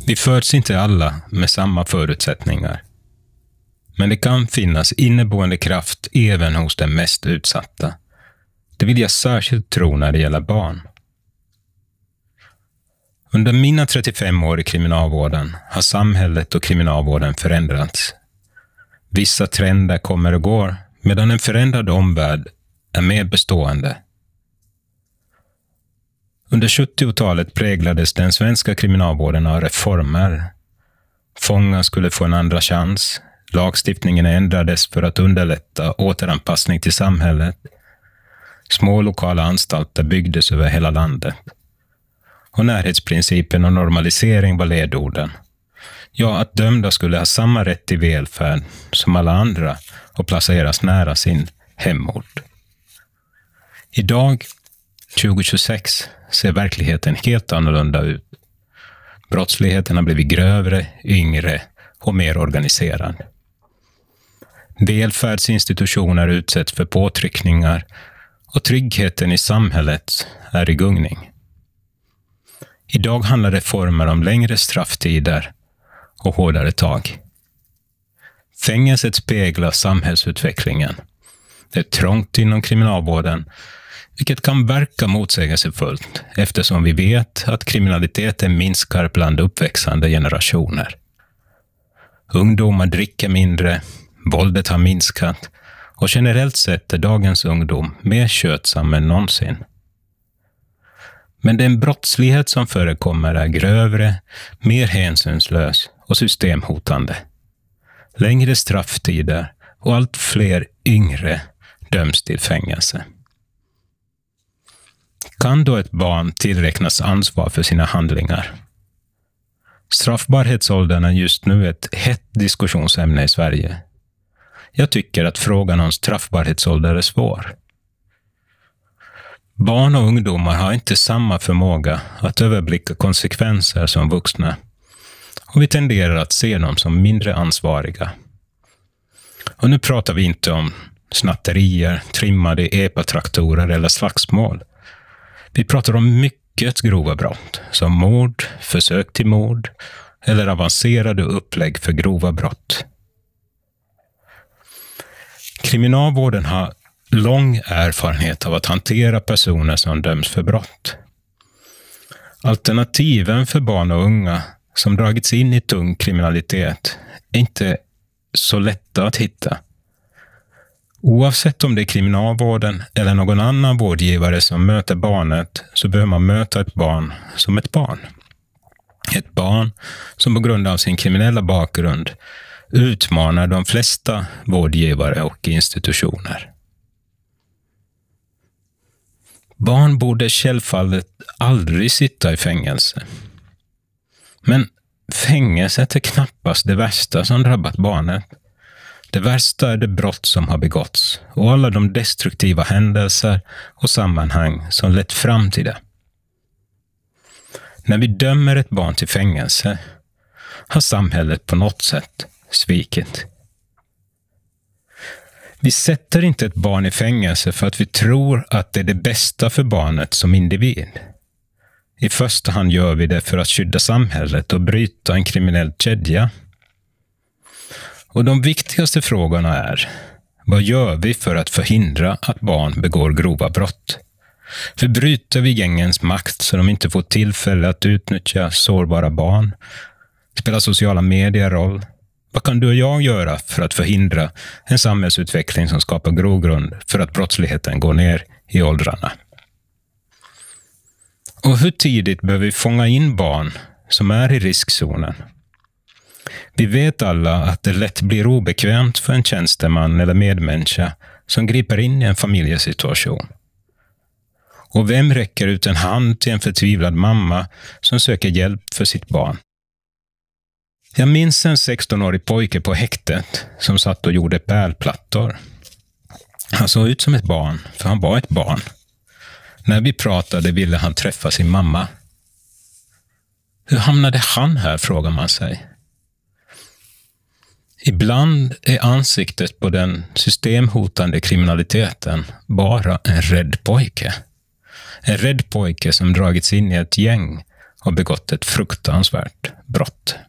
Vi föds inte alla med samma förutsättningar. Men det kan finnas inneboende kraft även hos den mest utsatta. Det vill jag särskilt tro när det gäller barn. Under mina 35 år i kriminalvården har samhället och kriminalvården förändrats. Vissa trender kommer och går, medan en förändrad omvärld är mer bestående. Under 70-talet präglades den svenska kriminalvården av reformer. Fångar skulle få en andra chans. Lagstiftningen ändrades för att underlätta återanpassning till samhället. Små lokala anstalter byggdes över hela landet. Och närhetsprincipen och normalisering var ledorden. Ja, att dömda skulle ha samma rätt till välfärd som alla andra och placeras nära sin hemort. Idag, 2026, ser verkligheten helt annorlunda ut. Brottsligheten har blivit grövre, yngre och mer organiserad. Välfärdsinstitutioner utsätts för påtryckningar och tryggheten i samhället är i gungning. Idag handlar reformer om längre strafftider och hårdare tag. Fängelset speglar samhällsutvecklingen. Det är trångt inom kriminalvården, vilket kan verka motsägelsefullt eftersom vi vet att kriminaliteten minskar bland uppväxande generationer. Ungdomar dricker mindre, våldet har minskat och generellt sett är dagens ungdom mer skötsam än någonsin. Men den brottslighet som förekommer är grövre, mer hänsynslös och systemhotande. Längre strafftider och allt fler yngre döms till fängelse. Kan då ett barn tillräknas ansvar för sina handlingar? Straffbarhetsåldern är just nu ett hett diskussionsämne i Sverige. Jag tycker att frågan om straffbarhetsålder är svår. Barn och ungdomar har inte samma förmåga att överblicka konsekvenser som vuxna, och vi tenderar att se dem som mindre ansvariga. Och nu pratar vi inte om snatterier, trimmade epatraktorer eller slagsmål. Vi pratar om mycket grova brott, som mord, försök till mord eller avancerade upplägg för grova brott. Kriminalvården har lång erfarenhet av att hantera personer som döms för brott. Alternativen för barn och unga som dragits in i tung kriminalitet är inte så lätta att hitta. Oavsett om det är kriminalvården eller någon annan vårdgivare som möter barnet, så behöver man möta ett barn som ett barn. Ett barn som på grund av sin kriminella bakgrund utmanar de flesta vårdgivare och institutioner. Barn borde självfallet aldrig sitta i fängelse. Men fängelset är knappast det värsta som drabbat barnet. Det värsta är det brott som har begåtts och alla de destruktiva händelser och sammanhang som lett fram till det. När vi dömer ett barn till fängelse har samhället på något sätt svikit. Vi sätter inte ett barn i fängelse för att vi tror att det är det bästa för barnet som individ. I första hand gör vi det för att skydda samhället och bryta en kriminell kedja. Och de viktigaste frågorna är: vad gör vi för att förhindra att barn begår grova brott? Hur bryter vi gängens makt så de inte får tillfälle att utnyttja sårbara barn? Spelar sociala medier roll? Vad kan du och jag göra för att förhindra en samhällsutveckling som skapar grogrund för att brottsligheten går ner i åldrarna? Och hur tidigt behöver vi fånga in barn som är i riskzonen? Vi vet alla att det lätt blir obekvämt för en tjänsteman eller medmänniska som griper in i en familjesituation. Och vem räcker ut en hand till en förtvivlad mamma som söker hjälp för sitt barn? Jag minns en 16-årig pojke på häktet som satt och gjorde pärlplattor. Han såg ut som ett barn, för han var ett barn. När vi pratade ville han träffa sin mamma. Hur hamnade han här, frågar man sig. Ibland är ansiktet på den systemhotande kriminaliteten bara en rädd pojke. En rädd pojke som dragits in i ett gäng och begått ett fruktansvärt brott.